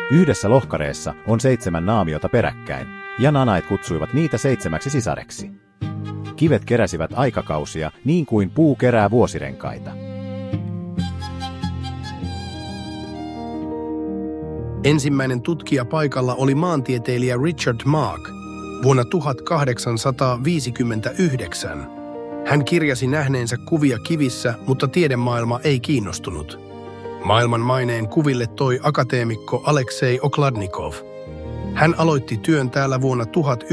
Yhdessä lohkareessa on 7 naamiota peräkkäin, ja nanait kutsuivat niitä 7 sisareksi. Kivet keräsivät aikakausia niin kuin puu kerää vuosirenkaita. Ensimmäinen tutkija paikalla oli maantieteilijä Richard Mark vuonna 1859. Hän kirjasi nähneensä kuvia kivissä, mutta tiedemaailma ei kiinnostunut. Maailman maineen kuville toi akateemikko Aleksei Okladnikov. Hän aloitti työn täällä vuonna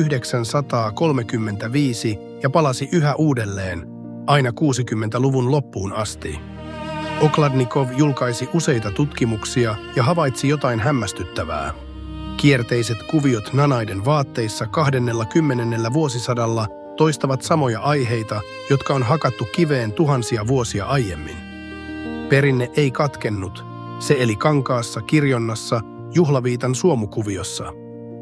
1935 ja palasi yhä uudelleen, aina 60-luvun loppuun asti. Okladnikov julkaisi useita tutkimuksia ja havaitsi jotain hämmästyttävää. Kierteiset kuviot nanaiden vaatteissa 20. vuosisadalla toistavat samoja aiheita, jotka on hakattu kiveen tuhansia vuosia aiemmin. Perinne ei katkennut. Se eli kankaassa, kirjonnassa, juhlaviitan suomukuviossa.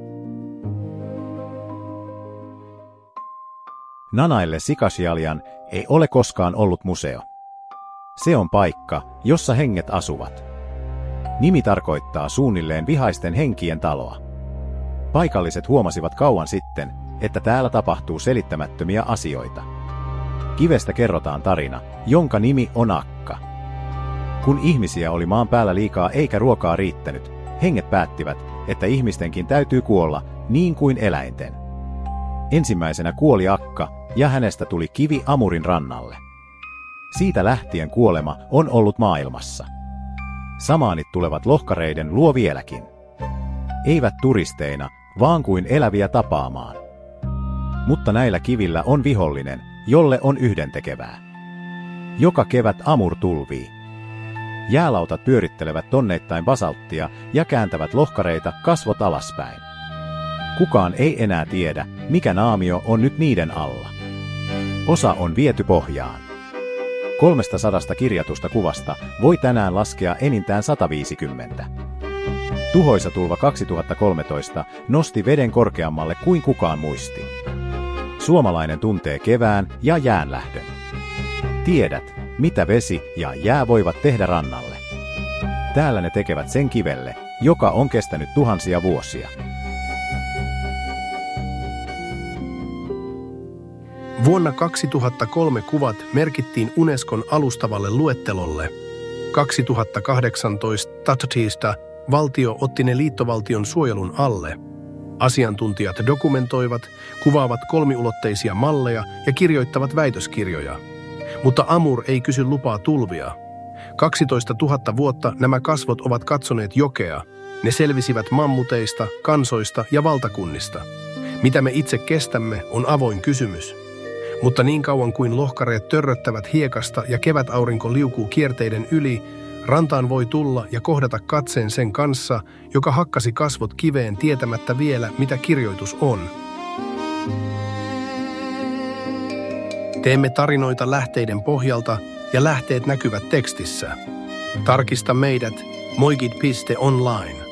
Nanaille Sikasjaljan ei ole koskaan ollut museo. Se on paikka, jossa henget asuvat. Nimi tarkoittaa suunnilleen vihaisten henkien taloa. Paikalliset huomasivat kauan sitten, että täällä tapahtuu selittämättömiä asioita. Kivestä kerrotaan tarina, jonka nimi on Akka. Kun ihmisiä oli maan päällä liikaa eikä ruokaa riittänyt, henget päättivät, että ihmistenkin täytyy kuolla niin kuin eläinten. Ensimmäisenä kuoli Akka, ja hänestä tuli kivi Amurin rannalle. Siitä lähtien kuolema on ollut maailmassa. Samaanit tulevat lohkareiden luo vieläkin. Eivät turisteina, vaan kuin eläviä tapaamaan. Mutta näillä kivillä on vihollinen, jolle on yhdentekevää. Joka kevät Amur tulvii. Jäälautat pyörittelevät tonneittain basalttia ja kääntävät lohkareita kasvot alaspäin. Kukaan ei enää tiedä, mikä naamio on nyt niiden alla. Osa on viety pohjaan. 300 kirjatusta kuvasta voi tänään laskea enintään 150. Tuhoisa tulva 2013 nosti veden korkeammalle kuin kukaan muisti. Suomalainen tuntee kevään ja jäänlähdön. Tiedät, mitä vesi ja jää voivat tehdä rannalle. Täällä ne tekevät sen kivelle, joka on kestänyt tuhansia vuosia. Vuonna 2003 kuvat merkittiin Unescon alustavalle luettelolle. 2018 Tatatiista valtio otti ne liittovaltion suojelun alle. Asiantuntijat dokumentoivat, kuvaavat kolmiulotteisia malleja ja kirjoittavat väitöskirjoja. Mutta Amur ei kysy lupaa tulvia. 12 000 vuotta nämä kasvot ovat katsoneet jokea. Ne selvisivät mammuteista, kansoista ja valtakunnista. Mitä me itse kestämme, on avoin kysymys. Mutta niin kauan kuin lohkareet törröttävät hiekasta ja kevätaurinko liukuu kierteiden yli, rantaan voi tulla ja kohdata katseen sen kanssa, joka hakkasi kasvot kiveen tietämättä vielä, mitä kirjoitus on. Teemme tarinoita lähteiden pohjalta ja lähteet näkyvät tekstissä. Tarkista meidät moigid.online.